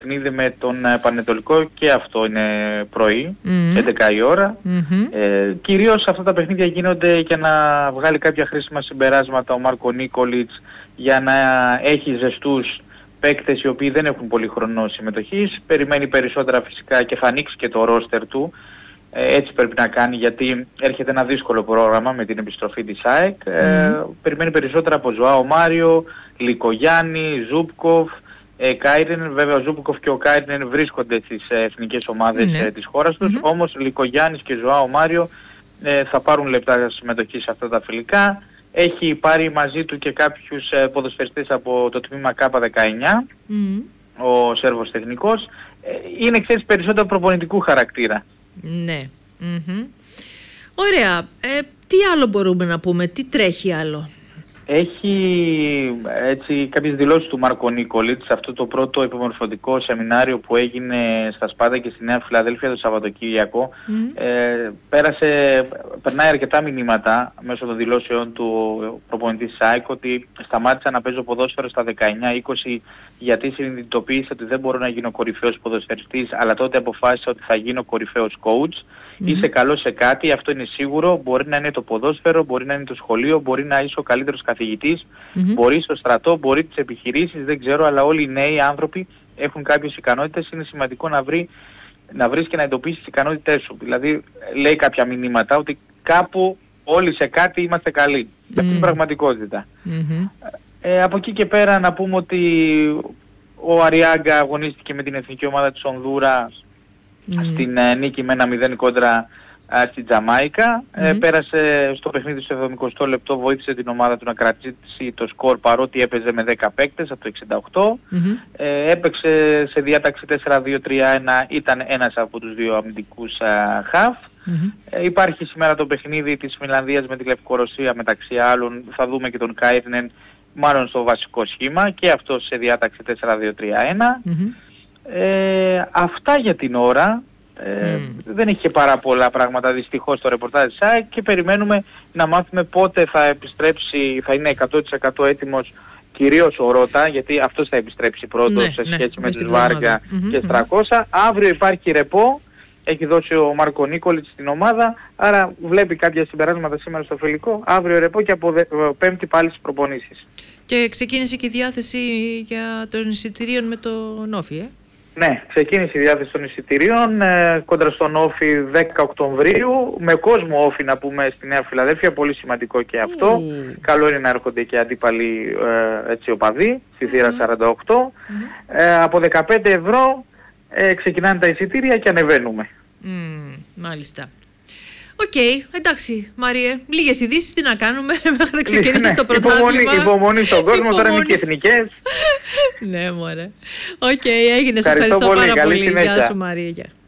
παιχνίδι με τον Πανετολικό και αυτό είναι πρωί, 11 η ώρα. Κυρίως αυτά τα παιχνίδια γίνονται για να βγάλει κάποια χρήσιμα συμπεράσματα ο Μάρκο Νίκολιτς, για να έχει ζεστούς παίκτες οι οποίοι δεν έχουν πολύ χρόνο συμμετοχής. Περιμένει περισσότερα φυσικά και θα ανοίξει και το ρόστερ του. Έτσι πρέπει να κάνει, γιατί έρχεται ένα δύσκολο πρόγραμμα με την επιστροφή της ΑΕΚ. Περιμένει περισσότερα από Ζωάο Μάριο, Λικογιάννη, Ζούπκοφ, Κάιρινεν. Βέβαια ο Ζούπκοφ και ο Κάιρινεν βρίσκονται στις εθνικές ομάδες της χώρας τους. Όμως Λικογιάννης και Ζωάο Μάριο θα πάρουν λεπτά συμμετοχή σε αυτά τα φιλικά. Έχει πάρει μαζί του και κάποιους ποδοσφαιριστές από το τμήμα K19, ο Σέρβος τεχνικός. Είναι, ξέρεις, περισσότερο προπονητικού χαρακτήρα. Ναι. Ωραία. Τι άλλο μπορούμε να πούμε, τι τρέχει άλλο? Έχει έτσι κάποιες δηλώσεις του Μάρκο Νίκολιτς σε αυτό το πρώτο υπομορφωτικό σεμινάριο που έγινε στα Σπάντα και στη Νέα Φιλαδέλφια το Σαββατοκύριακο. Περνάει αρκετά μηνύματα μέσω των δηλώσεων του προπονητή ΣΑΕΚ ότι σταμάτησα να παίζω ποδόσφαιρο στα 19-20 γιατί συνειδητοποίησα ότι δεν μπορώ να γίνω κορυφαίος ποδοσφαιριστής, αλλά τότε αποφάσισα ότι θα γίνω κορυφαίος coach. Είσαι καλός σε κάτι, αυτό είναι σίγουρο. Μπορεί να είναι το ποδόσφαιρο, μπορεί να είναι το σχολείο, μπορεί να είσαι ο καλύτερος καθηγητής, μπορεί στο στρατό, μπορεί τις επιχειρήσεις, δεν ξέρω, αλλά όλοι οι νέοι άνθρωποι έχουν κάποιες ικανότητες. Είναι σημαντικό να βρεις και να εντοπίσεις τις ικανότητές σου. Δηλαδή λέει κάποια μηνύματα ότι κάπου όλοι σε κάτι είμαστε καλοί. Και αυτή είναι η πραγματικότητα. Από εκεί και πέρα να πούμε ότι ο Αριάγκα αγωνίστηκε με την εθνική ομάδα της Ονδούρας στην νίκη με 1-0 κόντρα στη Τζαμάικα. Πέρασε στο παιχνίδι στο 70 λεπτό, βοήθησε την ομάδα του να κρατήσει το σκορ παρότι έπαιζε με 10 παίκτες από το 68. Έπαιξε σε διάταξη 4-2-3-1, ήταν ένας από τους δύο αμυντικούς χαφ. Υπάρχει σήμερα το παιχνίδι της Φινλανδίας με τη Λευκορωσία, μεταξύ άλλων θα δούμε και τον Κάιρνεν μάλλον στο βασικό σχήμα και αυτό σε διάταξη 4-2-3-1. Αυτά για την ώρα. Δεν έχει και πάρα πολλά πράγματα δυστυχώς στο ρεπορτάζ της ΣΑΕΚ και περιμένουμε να μάθουμε πότε θα επιστρέψει, θα είναι 100% έτοιμος κυρίως ο Ρώτα, γιατί αυτός θα επιστρέψει πρώτος σε σχέση με τους Βάργα και Στρακώσα. Αύριο υπάρχει ρεπό, έχει δώσει ο Μάρκο Νίκολιτς στην ομάδα, άρα βλέπει κάποια συμπεράσματα σήμερα στο φιλικό, αύριο ρεπό και από Πέμπτη πάλι στις προπονήσεις. Και ξεκίνησε και η διάθεση για των εισιτηρίων με τον Όφι, Ναι, ξεκίνησε η διάθεση των εισιτηρίων κόντρα στον Όφι 10 Οκτωβρίου, με κόσμο Όφι να πούμε στη Νέα Φιλαδέλφια, πολύ σημαντικό και αυτό. Καλό είναι να έρχονται και αντίπαλοι οπαδοί, στη θύρα 48. Από 15 ευρώ ξεκινάνε τα εισιτήρια και ανεβαίνουμε. Μάλιστα. Οκ, εντάξει Μάριε, λίγες ειδήσεις, τι να κάνουμε μέχρι να ξεκινήσει το πρωτάθλημα. Υπομονή στον κόσμο, τώρα είναι και εθνικές. Ναι μωρέ. Οκ, έγινε, σε ευχαριστώ πάρα πολύ. Γεια σου Μαρία.